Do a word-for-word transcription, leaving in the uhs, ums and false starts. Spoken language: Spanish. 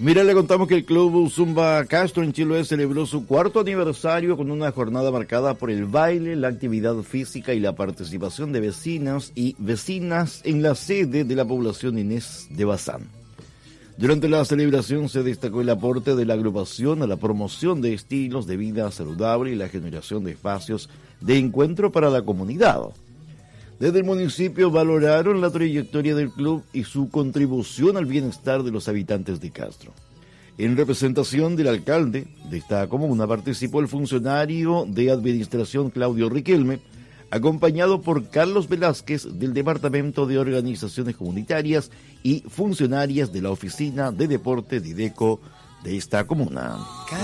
Mira, le contamos que el Club Zumba Castro en Chiloé celebró su cuarto aniversario con una jornada marcada por el baile, la actividad física y la participación de vecinos y vecinas en la sede de la población Inés de Bazán. Durante la celebración se destacó el aporte de la agrupación a la promoción de estilos de vida saludable y la generación de espacios de encuentro para la comunidad. Desde el municipio valoraron la trayectoria del club y su contribución al bienestar de los habitantes de Castro. En representación del alcalde de esta comuna participó el funcionario de administración Claudio Riquelme, acompañado por Carlos Velázquez del Departamento de Organizaciones Comunitarias y funcionarias de la Oficina de Deporte de IDECO de esta comuna.